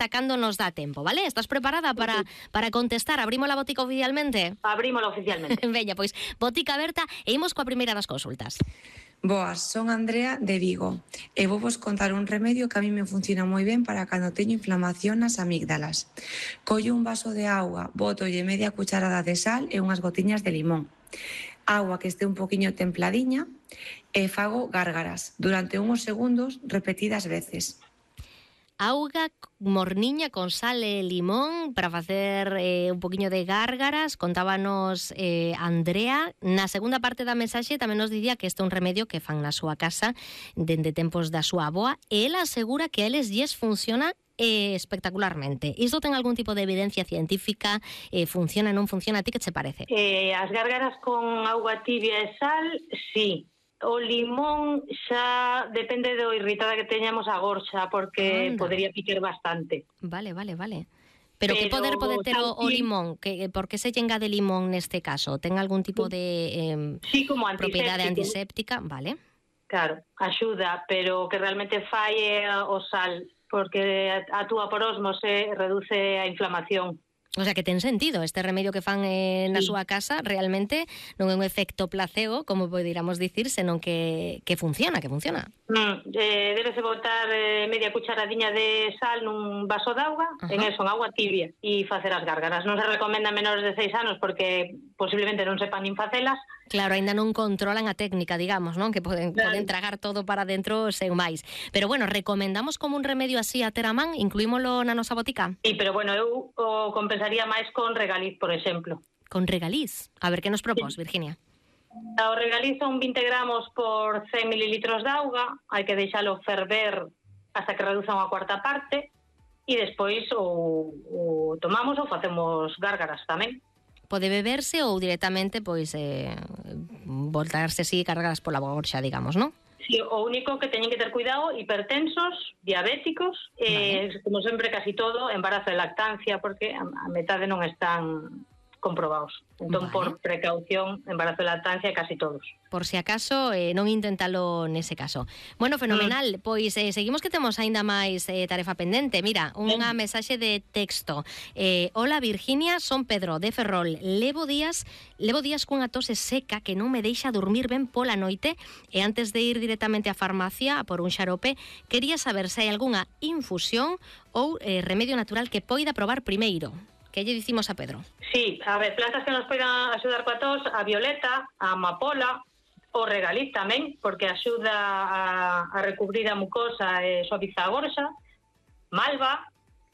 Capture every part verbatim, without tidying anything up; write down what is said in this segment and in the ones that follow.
ata cando nos dá tempo, vale? Estás preparada para, para contestar? Abrimos a botica oficialmente? Abrímola oficialmente. Veña, pois, botica aberta e imos coa primeira das consultas. Boas, son Andrea de Vigo e vou vos contar un remedio que a mí me funciona moi ben para cando teño inflamación nas amígdalas. Collo un vaso de auga, botolle media cucharada de sal e unhas gotiñas de limón. Agua que este un poquinho templadiña e fago gárgaras durante unhos segundos repetidas veces. Auga morniña con sal e limón para facer eh, un poquinho de gárgaras. Contábanos eh, Andrea. Na segunda parte da mensaxe tamén nos dicía que este é un remedio que fan na súa casa dende tempos da súa avoa e ela asegura que a eles lles funciona eh, espectacularmente. Isto ten algún tipo de evidencia científica? Eh, funciona, non funciona? A ti que che parece? Eh, as gárgaras con auga tibia e sal, sí. O limón xa depende do irritada que teñamos a gorxa, porque Anda. podría picar bastante. Vale, vale, vale. Pero, Pero que Pero poder pode ter o, o tamén- limón? Que, por que se lle engade limón neste caso? Ten algún tipo de eh, Sí, como propiedade antiséptico. antiséptica? Vale. Claro, axuda, pero que realmente fai é o sal, porque actúa por osmose, reduce a inflamación. O sea, que ten sentido este remedio que fan eh, na Sí. súa casa, realmente non é un efecto placebo, como poderíamos dicir, senón que, que funciona, que funciona. Mm, eh, debese botar eh, media cucharadiña de sal nun vaso de auga, Ajá. en eso, en agua tibia, e facer as gárgaras. Non se recomenda a menores de seis anos porque posiblemente non sepan nin facelas. Claro, aínda non controlan a técnica, digamos, non? Que poden, Claro. poden tragar todo para dentro sen máis. Pero bueno, recomendamos como un remedio así a ter a man, incluímolo na nosa botica? Sí, pero bueno, eu o compensaría máis con regaliz, por exemplo. Con regaliz. A ver, que nos propós, Virginia? O regaliz son vinte gramos por cen mililitros de auga, hai que deixalo ferver hasta que reduza unha cuarta parte, e despois o, o tomamos ou facemos gárgaras tamén. Pode beberse ou directamente, pois, eh, voltarse así cargadas pola gorxa, digamos, non? Sí, o único que teñen que ter cuidado, hipertensos, diabéticos, eh, como sempre casi todo, embarazo e lactancia, porque a, a metade non están comprobados. Entón, Vale. por precaución, embarazo e lactancia casi todos. Por si acaso, eh, non intentalo nese caso. Bueno, fenomenal. Mm. Pois eh, seguimos que temos aínda máis eh, tarefa pendente. Mira, unha mensaxe de texto. Eh, Hola, Virginia, son Pedro de Ferrol. Levo días, levo días cunha tose seca que non me deixa dormir ben pola noite e antes de ir directamente á farmacia a por un xarope, quería saber se hai algunha infusión ou eh, remedio natural que poida probar primeiro. Que lle dicimos a Pedro? Sí, a ver, plantas que nos poidan axudar coa tos, a violeta, a amapola, o regaliz tamén, porque axuda a, a recubrir a mucosa e suaviza a gorxa, malva,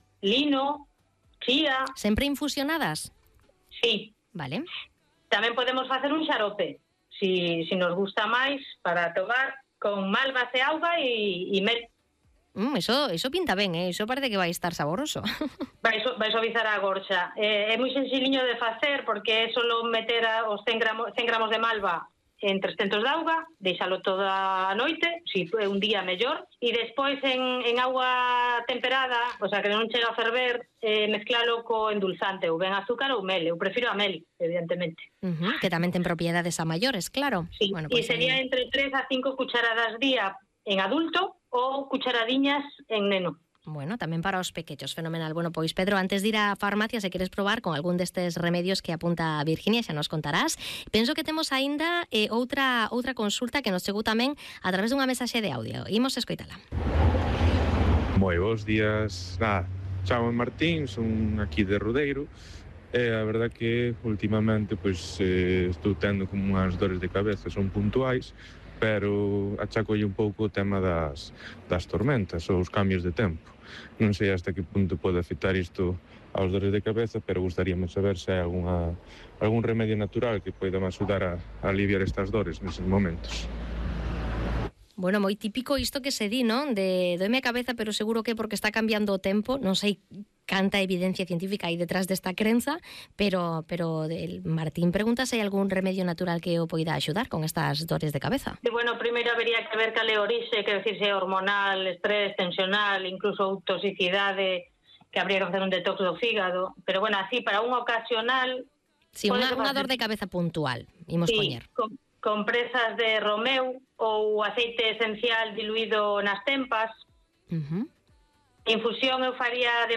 lino, chía, Sempre infusionadas? sí. Vale. Tamén podemos facer un xarope, si, si nos gusta máis, para tomar con malvas e auga e, e mel. Mm, eso, eso pinta ben, eh? Eso parece que vai estar saboroso. Vai, su, vai suavizar a gorxa. Eh, é moi sencilliño de facer porque é solo meter a, os cen gramos, cen gramos de malva en trescentos de auga, deixalo toda a noite, si é un día mellor, e despois en, en auga temperada, o sea, que non chega a ferver, eh, mezclalo co endulzante, ou ben azúcar ou mel. Eu prefiro a mel, evidentemente. Uh-huh, que tamén ten propiedades a maiores, claro. Sí, Bueno, e pues, sería eh, entre tres a cinco cucharadas día en adulto ou cucharadiñas en neno. bueno, tamén para os pequeños, fenomenal. Bueno, pois Pedro, antes de ir á farmacia, se queres probar con algún destes remedios que apunta a Virginia, xa nos contarás. Penso que temos aínda eh, outra outra consulta que nos chegou tamén a través dunha mensaxe de audio. Imos escoitala. Moi bons días. Nada, chamo Martín, son aquí de Rodeiro. E a verdad que últimamente pois eh, estou tendo como unhas dores de cabeza, son puntuais, pero achacolle un pouco o tema das, das tormentas ou os cambios de tempo. Non sei hasta que punto pode afectar isto aos dores de cabeza, pero gustaríame saber se hai alguna, algún remedio natural que poida me axudar a, a aliviar estas dores neses momentos. Bueno, moi típico isto que se di, non? De doime a cabeza, pero seguro que porque está cambiando o tempo, non sei canta evidencia científica aí detrás desta crenza, pero pero el Martín pregunta se hai algún remedio natural que o poida axudar con estas dores de cabeza. E, bueno, primeiro habería que ver cal é a orixe, que decir se é hormonal, estrés, tensional, incluso toxicidade, que habría que facer un detox do fígado, pero bueno, así para un ocasional... Si, sí, unha, unha dor de cabeza puntual, imos sí, poñer. Con, compresas de romeu ou aceite esencial diluído nas tempas. Uh-huh. Infusión eu faría de